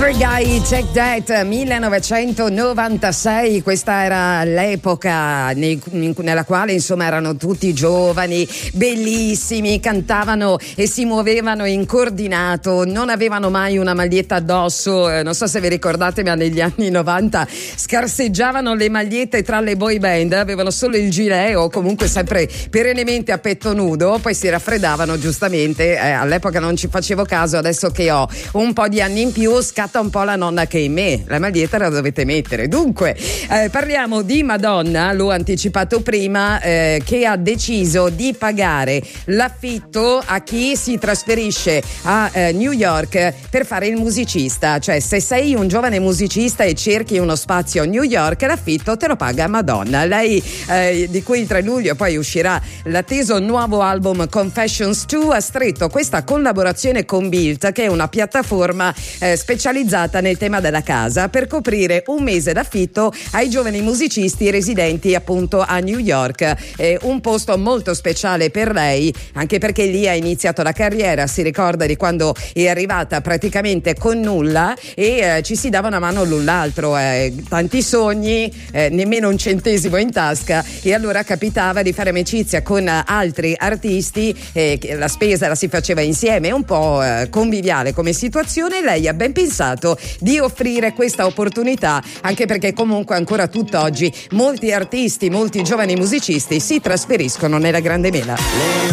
Every Guy Check That 1996, questa era l'epoca nella quale insomma erano tutti giovani, bellissimi, cantavano e si muovevano in coordinato, non avevano mai una maglietta addosso, non so se vi ricordate, ma negli anni 90 scarseggiavano le magliette tra le boy band, avevano solo il gilet o comunque sempre perennemente a petto nudo, poi si raffreddavano giustamente, all'epoca non ci facevo caso, adesso che ho un po' di anni in più scatta un po' la nonna che in me, la maglietta la dovete mettere. Dunque parliamo di Madonna, l'ho anticipato prima, che ha deciso di pagare l'affitto a chi si trasferisce a New York per fare il musicista, cioè se sei un giovane musicista e cerchi uno spazio a New York, l'affitto te lo paga Madonna. Lei di cui il 3 luglio poi uscirà l'atteso nuovo album Confessions 2, ha stretto questa collaborazione con Built, che è una piattaforma specializzata nel tema della casa, per coprire un mese d'affitto ai giovani musicisti residenti appunto a New York. Un posto molto speciale per lei, anche perché lì ha iniziato la carriera, si ricorda di quando è arrivata praticamente con nulla e ci si dava una mano l'un l'altro, tanti sogni, nemmeno un centesimo in tasca, e allora capitava di fare amicizia con altri artisti, la spesa la si faceva insieme, un po' conviviale come situazione. Lei ha ben pensato di offrire questa opportunità, anche perché comunque ancora tutt'oggi molti artisti, molti giovani musicisti si trasferiscono nella Grande Mela.